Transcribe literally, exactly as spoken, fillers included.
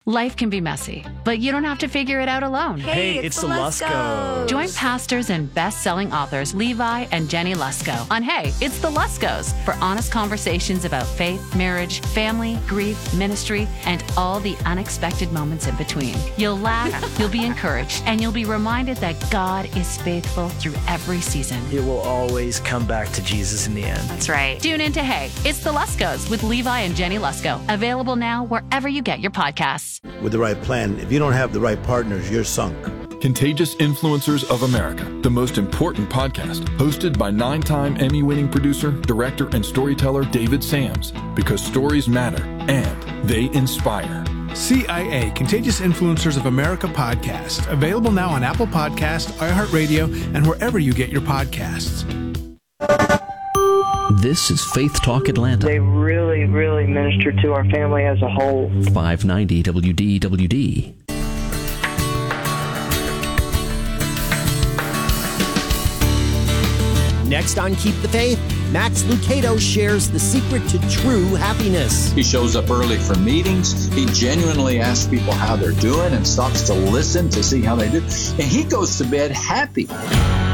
Life can be messy, but you don't have to figure it out alone. Hey, hey it's, it's the Luskos. Join pastors and best-selling authors Levi and Jenny Lusko on Hey, It's the Luskos for honest conversations about faith, marriage, family, grief, ministry, and all the unexpected moments in between. You'll laugh, you'll be encouraged, and you'll be reminded that God is faithful through every season. It will always come back to Jesus in the end. That's right. Tune in to Hey, It's the Luskos with Levi and Jenny Lusko. Available now wherever you get your podcasts. With the right plan, if you don't have the right partners, you're sunk. Contagious Influencers of America, the most important podcast, hosted by nine-time Emmy-winning producer, director, and storyteller David Sams, because stories matter and they inspire. C I A, Contagious Influencers of America podcast, available now on Apple Podcasts, iHeartRadio, and wherever you get your podcasts. This is Faith Talk Atlanta. They really, really minister to our family as a whole. five ninety W D W D. Next on Keep the Faith, Max Lucado shares the secret to true happiness. He shows up early for meetings. He genuinely asks people how they're doing and stops to listen to see how they do. And he goes to bed happy.